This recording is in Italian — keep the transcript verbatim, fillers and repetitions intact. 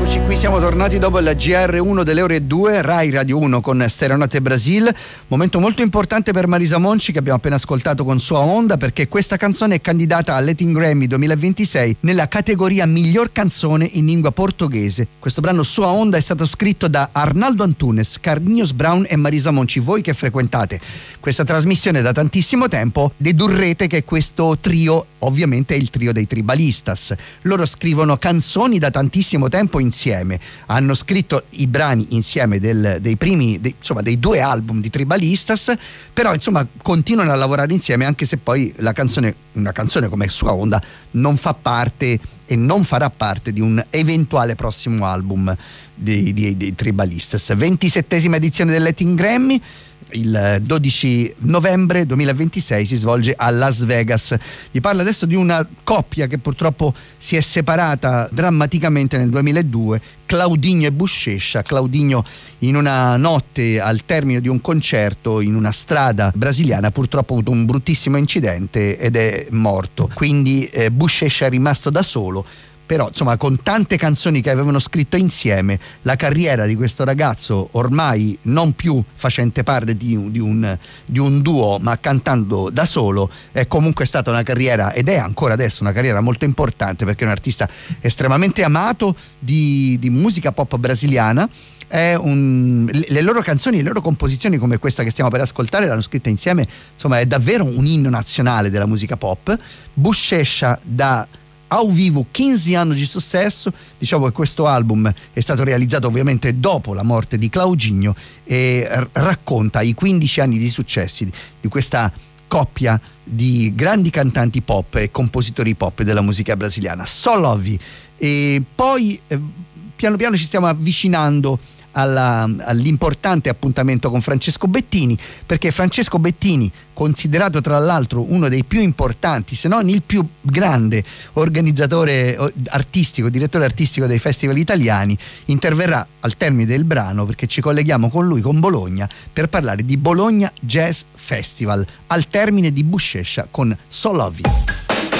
Eccoci qui, siamo tornati dopo il G R uno delle ore due, Rai Radio uno con Stereonote Brasil. Momento molto importante per Marisa Monci, che abbiamo appena ascoltato con Sua Onda, perché questa canzone è candidata al Latin Grammy duemilaventisei nella categoria miglior canzone in lingua portoghese. Questo brano Sua Onda è stato scritto da Arnaldo Antunes, Carlinhos Brown e Marisa Monci. Voi che frequentate questa trasmissione da tantissimo tempo dedurrete che questo trio ovviamente è il trio dei Tribalistas. Loro scrivono canzoni da tantissimo tempo insieme, hanno scritto i brani insieme del, dei primi dei, insomma dei due album di Tribalistas, però insomma continuano a lavorare insieme, anche se poi la canzone, una canzone come Sua Onda non fa parte e non farà parte di un eventuale prossimo album dei, dei, dei Tribalistas. ventisettesima edizione del Latin Grammy, il dodici novembre duemilaventisei, si svolge a Las Vegas. Vi parlo adesso di una coppia che purtroppo si è separata drammaticamente nel duemiladue, Claudinho e Bochecha. Claudinho, in una notte al termine di un concerto in una strada brasiliana, purtroppo ha avuto un bruttissimo incidente ed è morto, quindi eh, Bochecha è rimasto da solo. Però insomma, con tante canzoni che avevano scritto insieme, la carriera di questo ragazzo, ormai non più facente parte di, di, un, di un duo ma cantando da solo, è comunque stata una carriera, ed è ancora adesso una carriera molto importante, perché è un artista estremamente amato di, di musica pop brasiliana. È un, le loro canzoni, le loro composizioni come questa che stiamo per ascoltare, l'hanno scritta insieme, insomma è davvero un inno nazionale della musica pop. Bochecha da ao vivo quindici anni di successo. Diciamo che questo album è stato realizzato ovviamente dopo la morte di Claudinho e r- racconta i quindici anni di successi di questa coppia di grandi cantanti pop e compositori pop della musica brasiliana. So Love. E poi eh, piano piano ci stiamo avvicinando alla, all'importante appuntamento con Francesco Bettini, perché Francesco Bettini, considerato tra l'altro uno dei più importanti, se non il più grande organizzatore artistico, direttore artistico dei festival italiani, interverrà al termine del brano, perché ci colleghiamo con lui, con Bologna, per parlare di Bologna Jazz Festival, al termine di Bochecha con So Love You.